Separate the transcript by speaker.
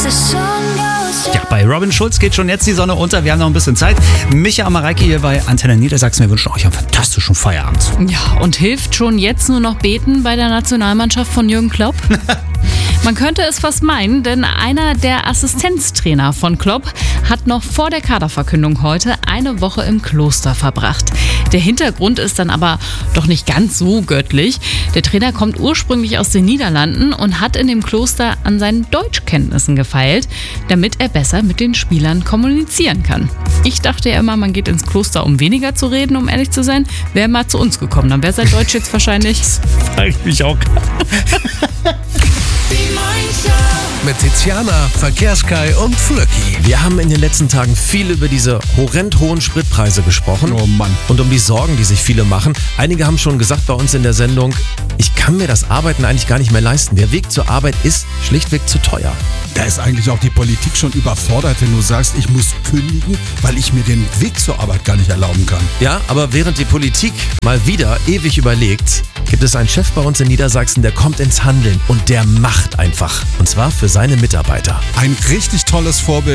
Speaker 1: Ja, bei Robin Schulz geht schon jetzt die Sonne unter. Wir haben noch ein bisschen Zeit. Micha und Mareike hier bei Antenne Niedersachsen. Wir wünschen euch einen fantastischen Feierabend.
Speaker 2: Ja, und hilft schon jetzt nur noch beten bei der Nationalmannschaft von Jürgen Klopp? Man könnte es fast meinen, denn einer der Assistenztrainer von Klopp hat noch vor der Kaderverkündung heute eine Woche im Kloster verbracht. Der Hintergrund ist dann aber doch nicht ganz so göttlich. Der Trainer kommt ursprünglich aus den Niederlanden und hat in dem Kloster an seinen Deutschkenntnissen gefeilt, damit er besser mit den Spielern kommunizieren kann. Ich dachte ja immer, man geht ins Kloster, um weniger zu reden, um ehrlich zu sein. Wäre mal zu uns gekommen, dann wäre sein Deutsch jetzt wahrscheinlich...
Speaker 1: Frage ich mich auch.
Speaker 3: Mit Tiziana, Verkehrskai und Flöcki.
Speaker 4: Wir haben in den letzten Tagen viel über diese horrend hohen Spritpreise gesprochen.
Speaker 3: Oh Mann.
Speaker 4: Und um die Sorgen, die sich viele machen. Einige haben schon gesagt bei uns in der Sendung, ich kann mir das Arbeiten eigentlich gar nicht mehr leisten. Der Weg zur Arbeit ist schlichtweg zu teuer.
Speaker 3: Da ist eigentlich auch die Politik schon überfordert, wenn du sagst, ich muss kündigen, weil ich mir den Weg zur Arbeit gar nicht erlauben kann.
Speaker 4: Ja, aber während die Politik mal wieder ewig überlegt, gibt es einen Chef bei uns in Niedersachsen, der kommt ins Handeln und der macht einfach. Und zwar für seine Mitarbeiter.
Speaker 3: Ein richtig tolles Vorbild